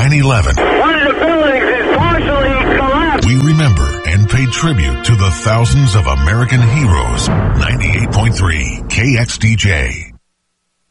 9/11. One of the buildings is partially collapsed. We remember and pay tribute to the thousands of American heroes. 98.3 KXDJ.